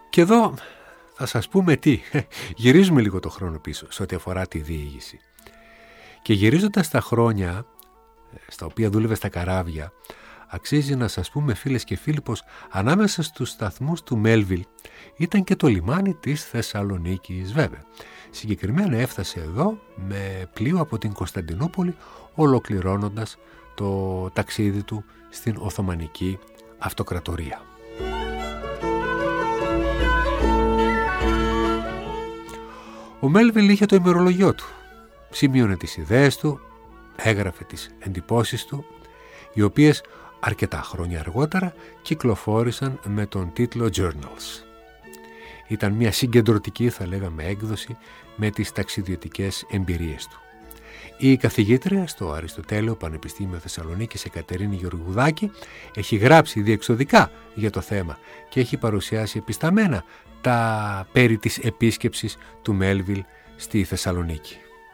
Και εδώ θα σας πούμε τι. Γυρίζουμε λίγο το χρόνο πίσω σε ό,τι αφορά τη διήγηση. Και γυρίζοντας τα χρόνια στα οποία δούλευε στα καράβια, αξίζει να σας πούμε, φίλες και φίλοι, πως ανάμεσα στους σταθμούς του Μέλβιλ ήταν και το λιμάνι της Θεσσαλονίκης, βέβαια. Συγκεκριμένα έφτασε εδώ με πλοίο από την Κωνσταντινούπολη, ολοκληρώνοντας το ταξίδι του στην Οθωμανική Αυτοκρατορία. Ο Μέλβιλ είχε το ημερολογιό του. Σημείωνε τις ιδέες του, έγραφε τις εντυπώσεις του, οι οποίες αρκετά χρόνια αργότερα κυκλοφόρησαν με τον τίτλο Journals. Ήταν μια συγκεντρωτική, θα λέγαμε, έκδοση με τις ταξιδιωτικές εμπειρίες του. Η καθηγήτρια στο Αριστοτέλειο Πανεπιστήμιο Θεσσαλονίκης, Εκατερίνη Γεωργουδάκη, έχει γράψει διεξοδικά για το θέμα και έχει παρουσιάσει επισταμένα τα περί της επίσκεψης του Μέλβιλ στη Θεσσαλονίκη.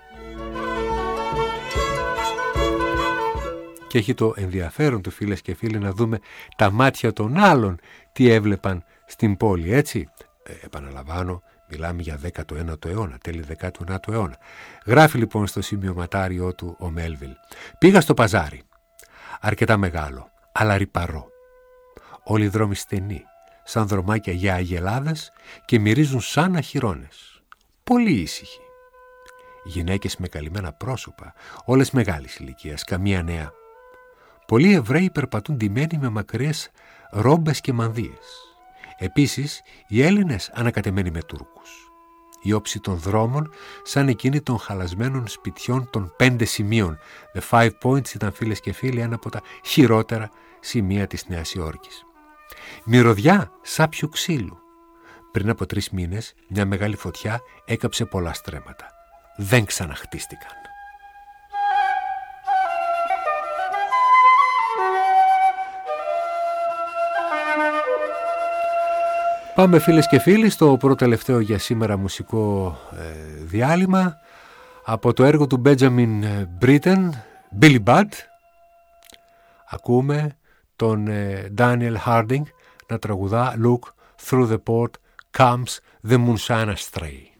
Και έχει το ενδιαφέρον του, φίλες και φίλοι, να δούμε τα μάτια των άλλων τι έβλεπαν στην πόλη, έτσι. Επαναλαμβάνω, μιλάμε για 19ο αιώνα, τέλη 19ου αιώνα. Γράφει λοιπόν στο σημειωματάριό του ο Μέλβιλ: «Πήγα στο παζάρι, αρκετά μεγάλο, αλλά ρυπαρό. Όλοι οι δρόμοι στενοί, σαν δρομάκια για αγελάδες και μυρίζουν σαν αχυρώνες. Πολύ ήσυχοι. Γυναίκες με καλυμμένα πρόσωπα, όλες μεγάλης ηλικίας, καμία νέα. Πολλοί Εβραίοι περπατούν ντυμένοι με μακριές ρόμπες και μανδύες. Επίσης, οι Έλληνες ανακατεμένοι με Τούρκους. Η όψη των δρόμων σαν εκείνη των χαλασμένων σπιτιών των 5 σημείων. The 5 Points ήταν, φίλες και φίλοι, ένα από τα χειρότερα σημεία της Νέας Υόρκης. Μυρωδιά σάπιου ξύλου. Πριν από 3 μήνες, μια μεγάλη φωτιά έκαψε πολλά στρέμματα. Δεν ξαναχτίστηκαν». Πάμε, φίλες και φίλοι, στο πρώτο τελευταίο για σήμερα μουσικό διάλειμμα από το έργο του Benjamin Britten, Billy Budd. Ακούμε τον Daniel Harding να τραγουδά «Look through the port comes the moonshine astray».